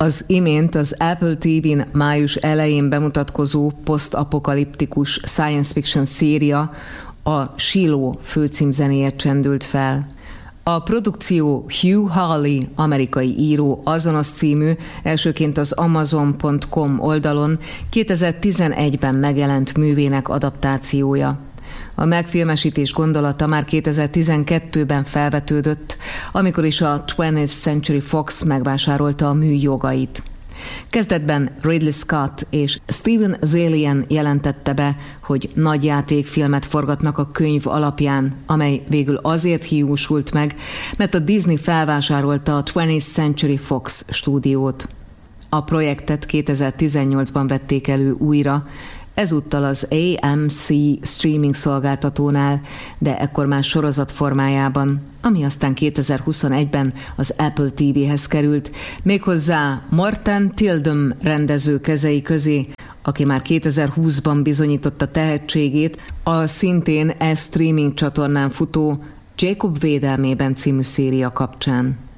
Az imént az Apple TV-n május elején bemutatkozó posztapokaliptikus science fiction széria, a Shiloh főcímzenéje csendült fel. A produkció Hugh Hawley, amerikai író azonos című, elsőként az Amazon.com oldalon 2011-ben megjelent művének adaptációja. A megfilmesítés gondolata már 2012-ben felvetődött, amikor is a 20th Century Fox megvásárolta a mű jogait. Kezdetben Ridley Scott és Steven Zaillian jelentette be, hogy nagy játékfilmet forgatnak a könyv alapján, amely végül azért hiúsult meg, mert a Disney felvásárolta a 20th Century Fox stúdiót. A projektet 2018-ban vették elő újra, ezúttal az AMC streaming szolgáltatónál, de ekkor már sorozat formájában, ami aztán 2021-ben az Apple TV-hez került, méghozzá Morten Tyldum rendező kezei közé, aki már 2020-ban bizonyította tehetségét a szintén streaming csatornán futó Jacob védelmében című széria kapcsán.